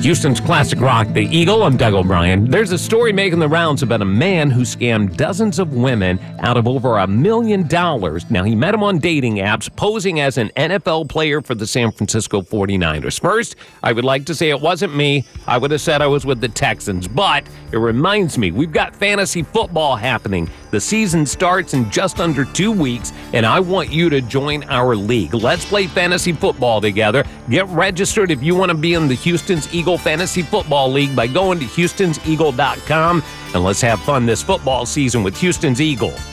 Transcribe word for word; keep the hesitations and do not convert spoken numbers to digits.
Houston's classic rock, The Eagle. I'm Doug O'Brien. There's a story making the rounds about a man who scammed dozens of women out of over a million dollars. Now, he met them on dating apps, posing as an N F L player for the San Francisco forty-niners. First, I would like to say it wasn't me. I would have said I was with the Texans. But it reminds me, we've got fantasy football happening. The season starts in just under two weeks, and I want you to join our league. Let's play fantasy football together. Get registered if you want to be in the Houston's Eagle Fantasy Football League by going to houstons eagle dot com, and let's have fun this football season with Houston's Eagle.